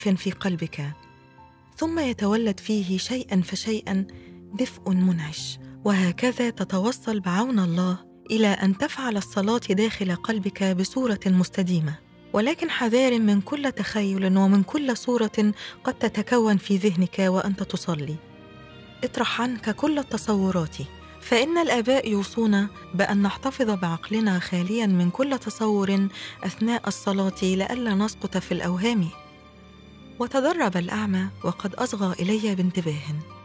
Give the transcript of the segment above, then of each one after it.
في قلبك، ثم يتولد فيه شيئاً فشيئاً دفء منعش، وهكذا تتوصل بعون الله إلى أن تفعل الصلاة داخل قلبك بصورة مستديمة. ولكن حذار من كل تخيل ومن كل صورة قد تتكون في ذهنك وأنت تصلي. اطرح عنك كل التصورات، فإن الآباء يوصون بأن نحتفظ بعقلنا خالياً من كل تصور أثناء الصلاة لئلا نسقط في الأوهام. وتدرب الأعمى وقد أصغى إلي بانتباه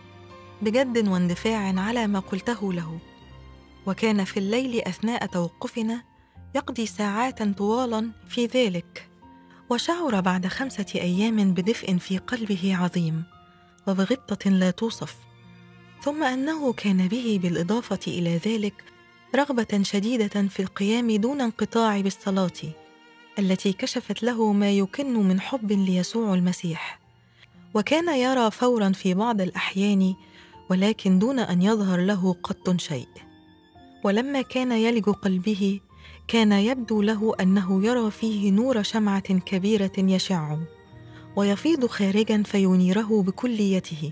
بجد واندفاع على ما قلته له، وكان في الليل أثناء توقفنا يقضي ساعات طوالا في ذلك، وشعر بعد 5 أيام بدفء في قلبه عظيم وبغبطة لا توصف، ثم أنه كان به بالإضافة إلى ذلك رغبة شديدة في القيام دون انقطاع بالصلاة التي كشفت له ما يكن من حب ليسوع المسيح، وكان يرى فوراً في بعض الأحيان ولكن دون أن يظهر له قط شيء. ولما كان يلج قلبه كان يبدو له أنه يرى فيه نور شمعة كبيرة يشع ويفيض خارجاً فينيره بكليته،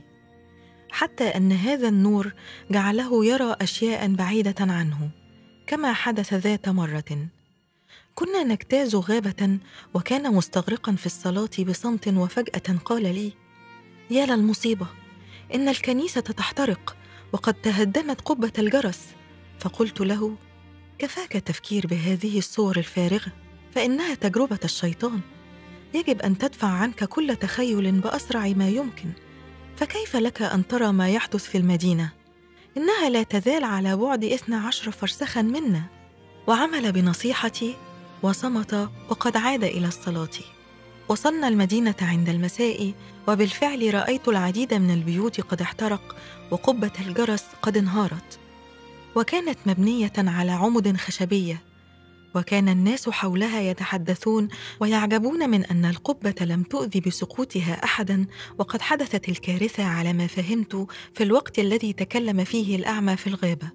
حتى أن هذا النور جعله يرى أشياء بعيدة عنه، كما حدث ذات مرة. كنا نجتاز غابة وكان مستغرقاً في الصلاة بصمت، وفجأة قال لي: يا للمصيبة، إن الكنيسة تحترق وقد تهدمت قبة الجرس. فقلت له: كفاك التفكير بهذه الصور الفارغة، فإنها تجربة الشيطان، يجب أن تدفع عنك كل تخيل بأسرع ما يمكن. فكيف لك أن ترى ما يحدث في المدينة؟ إنها لا تزال على بعد 12 فرسخاً منا. وعمل بنصيحتي وصمت، وقد عاد إلى الصلاة. وصلنا المدينة عند المساء، وبالفعل رأيت العديد من البيوت قد احترق وقبة الجرس قد انهارت، وكانت مبنية على عمد خشبية، وكان الناس حولها يتحدثون ويعجبون من أن القبة لم تؤذي بسقوطها أحداً، وقد حدثت الكارثة على ما فهمت في الوقت الذي تكلم فيه الأعمى في الغابة.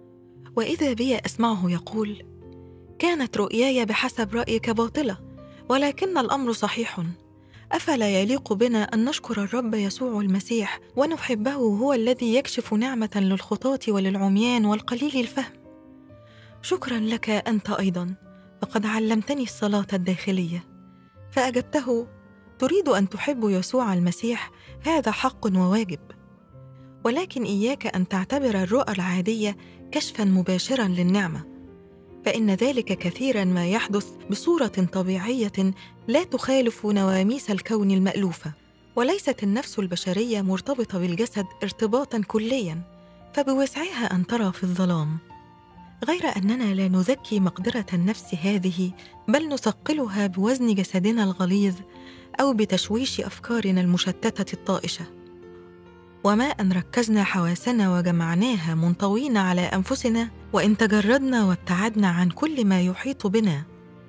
وإذا بي أسمعه يقول: كانت رؤياي بحسب رأيك باطلة، ولكن الأمر صحيح. أفلا يليق بنا أن نشكر الرب يسوع المسيح ونحبه، هو الذي يكشف نعمة للخطاة وللعميان والقليل الفهم. شكرا لك أنت أيضا، فقد علمتني الصلاة الداخلية. فأجبته: تريد أن تحب يسوع المسيح، هذا حق وواجب، ولكن إياك أن تعتبر الرؤى العادية كشفا مباشرا للنعمة، فإن ذلك كثيراً ما يحدث بصورة طبيعية لا تخالف نواميس الكون المألوفة، وليست النفس البشرية مرتبطة بالجسد ارتباطاً كلياً، فبوسعها أن ترى في الظلام، غير أننا لا نزكي مقدرة النفس هذه، بل نثقلها بوزن جسدنا الغليظ أو بتشويش أفكارنا المشتتة الطائشة. وما أن ركزنا حواسنا وجمعناها منطوين على أنفسنا، وإن تجردنا وابتعدنا عن كل ما يحيط بنا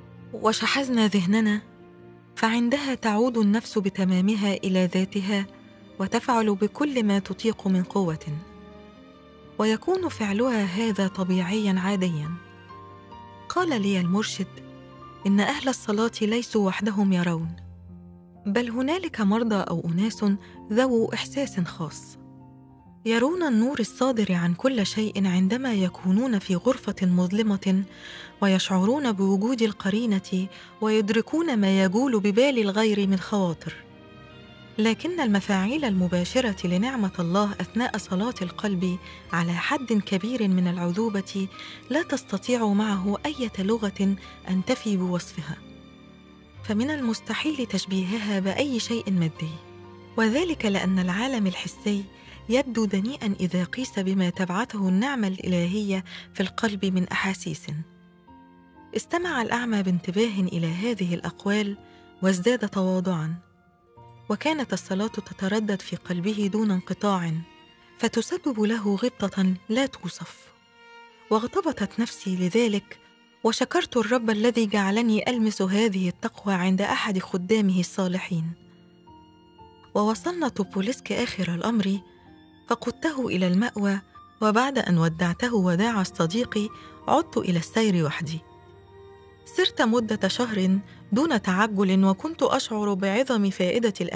وشحذنا ذهننا، فعندها تعود النفس بتمامها إلى ذاتها وتفعل بكل ما تطيق من قوة، ويكون فعلها هذا طبيعياً عادياً. قال لي المرشد: إن أهل الصلاة ليسوا وحدهم يرون، بل هنالك مرضى أو أناس ذو إحساس خاص يرون النور الصادر عن كل شيء عندما يكونون في غرفة مظلمة، ويشعرون بوجود القرينة ويدركون ما يجول ببال الغير من خواطر. لكن المفاعيل المباشرة لنعمة الله أثناء صلاة القلب على حد كبير من العذوبة لا تستطيع معه أي لغة أن تفي بوصفها، فمن المستحيل تشبيهها بأي شيء مادي، وذلك لأن العالم الحسي يبدو دنيئاً إذا قيس بما تبعثه النعمة الإلهية في القلب من أحاسيس. استمع الأعمى بانتباه إلى هذه الأقوال وازداد تواضعاً، وكانت الصلاة تتردد في قلبه دون انقطاع، فتسبب له غبطة لا توصف. واغتبطت نفسي لذلك، وشكرت الرب الذي جعلني ألمس هذه التقوى عند أحد خدامه الصالحين. ووصلنا طوبولسك آخر الأمر، فقدته إلى المأوى، وبعد أن ودعته وداع الصديق عدت إلى السير وحدي. سرت مدة شهر دون تعجل، وكنت أشعر بعظم فائدة